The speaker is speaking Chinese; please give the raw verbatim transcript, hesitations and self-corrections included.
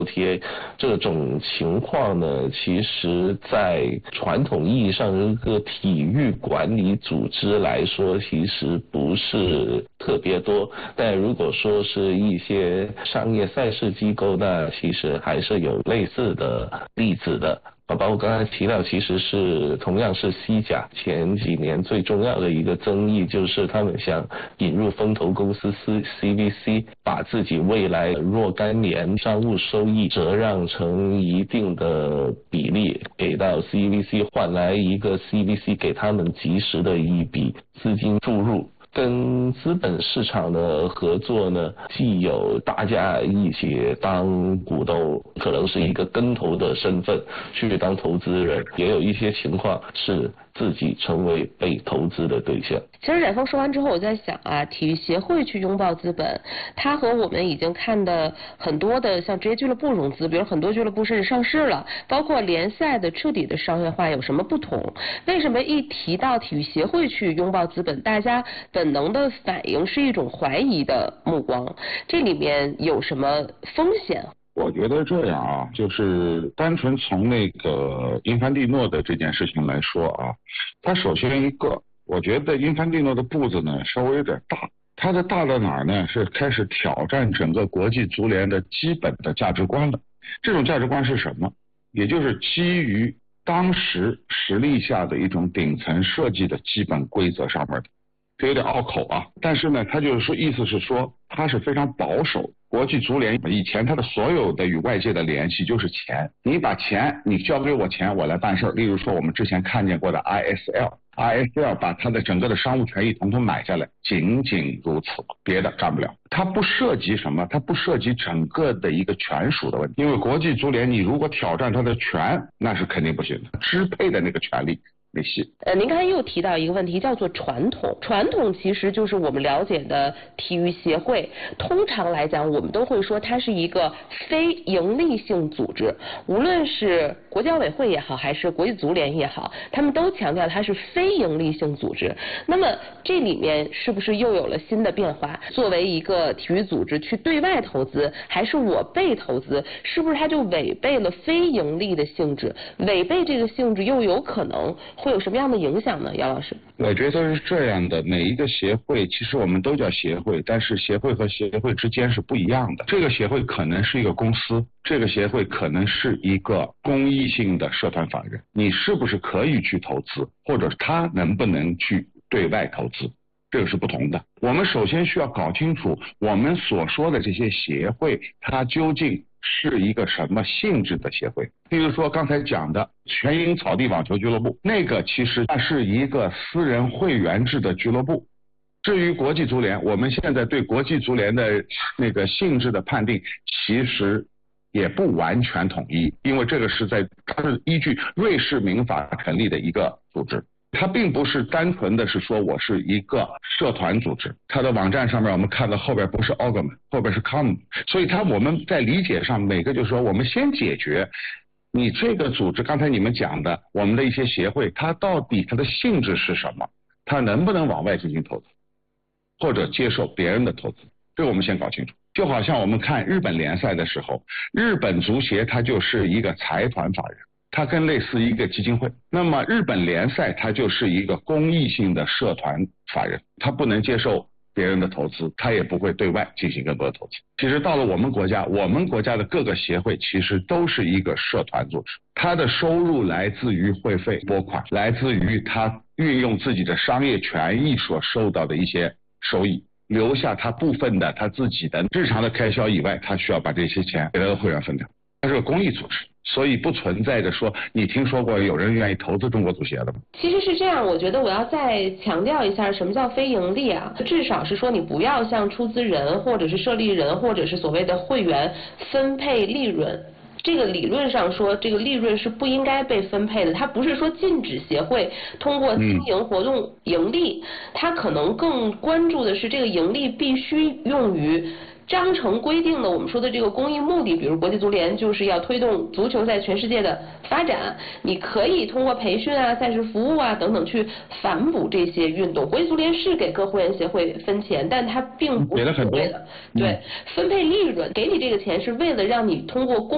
T A 这种情况呢，其实在传统意义上这个体育管理组织来说，其实不是特别多。但如果说是一些商业赛事机构，那其实还是有类似的例子的。包括刚才提到，其实是同样是西甲前几年最重要的一个争议，就是他们想引入风投公司 C V C， 把自己未来若干年商务收益折让成一定的比例给到 C V C， 换来一个 C V C 给他们及时的一笔资金注入。跟资本市场的合作呢，既有大家一起当股东，可能是一个跟投的身份去当投资人，也有一些情况是自己成为被投资的对象。 其实冉峰说完之后，我在想啊，体育协会去拥抱资本，它和我们已经看的很多的像职业俱乐部融资，比如很多俱乐部甚至上市了，包括联赛的彻底的商业化有什么不同？为什么一提到体育协会去拥抱资本，大家本能的反应是一种怀疑的目光？这里面有什么风险？ 我觉得这样啊，就是单纯从那个英凡蒂诺的这件事情来说啊，他首先一个，我觉得英凡蒂诺的步子呢稍微有点大。他的大到哪儿呢？是开始挑战整个国际足联的基本的价值观了。这种价值观是什么？也就是基于当时实力下的一种顶层设计的基本规则上面的。这有点拗口啊，但是呢，他就是说，意思是说，他是非常保守。国际足联以前他的所有的与外界的联系就是钱，你把钱，你交给我钱，我来办事儿。例如说，我们之前看见过的 I S L，I S L 把他的整个的商务权益统统买下来，仅仅如此，别的干不了。它不涉及什么，它不涉及整个的一个权属的问题，因为国际足联你如果挑战它的权，那是肯定不行的，支配的那个权利。没戏。 呃，您刚才又提到一个问题，叫做传统。传统其实就是我们了解的体育协会。通常来讲，我们都会说它是一个非盈利性组织。无论是国际奥委会也好，还是国际足联也好，他们都强调它是非盈利性组织。那么这里面是不是又有了新的变化？作为一个体育组织去对外投资，还是我被投资？是不是它就违背了非盈利的性质？违背这个性质又有可能会有什么样的影响呢？姚老师， 我觉得是这样的，每一个协会其实我们都叫协会，但是协会和协会之间是不一样的。这个协会可能是一个公司，这个协会可能是一个公益性的社团法人，你是不是可以去投资，或者他能不能去对外投资，这个是不同的。我们首先需要搞清楚我们所说的这些协会，它究竟是一个什么性质的协会。比如说刚才讲的全英草地网球俱乐部，那个其实它是一个私人会员制的俱乐部。至于国际足联，我们现在对国际足联的那个性质的判定其实也不完全统一，因为这个是在它是依据瑞士民法成立的一个组织，它并不是单纯的是说我是一个社团组织。它的网站上面我们看到后边不是 organ， 后边是 com， 所以它我们在理解上每个就是说我们先解决你这个组织，刚才你们讲的我们的一些协会，它到底它的性质是什么，它能不能往外进行投资或者接受别人的投资，这个我们先搞清楚。就好像我们看日本联赛的时候，日本足协它就是一个财团法人，它更类似一个基金会。那么日本联赛它就是一个公益性的社团法人，它不能接受别人的投资，它也不会对外进行更多的投资。其实到了我们国家，我们国家的各个协会其实都是一个社团组织，它的收入来自于会费拨款，来自于它运用自己的商业权益所受到的一些收益，留下他部分的他自己的日常的开销以外，他需要把这些钱给他的会员分掉。它是个公益组织，所以不存在着说你听说过有人愿意投资中国足协的吗？ 其实是这样，我觉得我要再强调一下什么叫非盈利啊，至少是说你不要向出资人或者是设立人或者是所谓的会员分配利润。这个理论上说，这个利润是不应该被分配的，它不是说禁止协会通过经营活动盈利，它可能更关注的是这个盈利必须用于章程规定的我们说的这个公益目的，比如国际足联就是要推动足球在全世界的发展，你可以通过培训啊、赛事服务啊等等去反哺这些运动。国际足联是给各会员协会分钱，但它并不是为了对分配利润，给你这个钱是为了让你通过公